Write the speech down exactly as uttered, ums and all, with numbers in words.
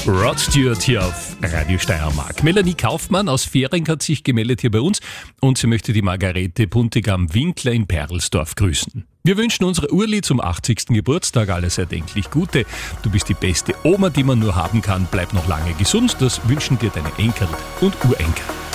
Rod Stewart hier auf Radio Steiermark. Melanie Kaufmann aus Fähring hat sich gemeldet hier bei uns und sie möchte die Margarete Puntigam-Winkler in Perlsdorf grüßen. Wir wünschen unserer Urli zum achtzigsten Geburtstag alles erdenklich Gute. Du bist die beste Oma, die man nur haben kann. Bleib noch lange gesund. Das wünschen dir deine Enkel und Urenkel.